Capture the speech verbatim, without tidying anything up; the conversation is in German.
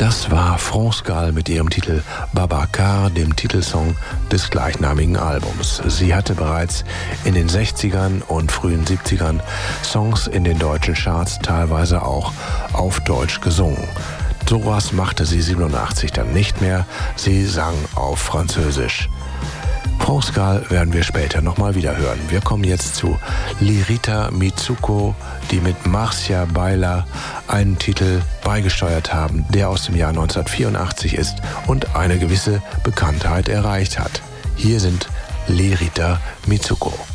Das war France Gall mit ihrem Titel Babacar, dem Titelsong des gleichnamigen Albums. Sie hatte bereits in den sechzigern und frühen siebzigern Songs in den deutschen Charts, teilweise auch auf Deutsch gesungen. Sowas machte sie siebenundachtzig dann nicht mehr. Sie sang auf Französisch. France Gall werden wir später nochmal wieder hören. Wir kommen jetzt zu Lirita Mitsuko, die mit Marcia Baila einen Titel beigesteuert haben, der aus dem Jahr neunzehnhundertvierundachtzig ist und eine gewisse Bekanntheit erreicht hat. Hier sind Lirita Mitsuko.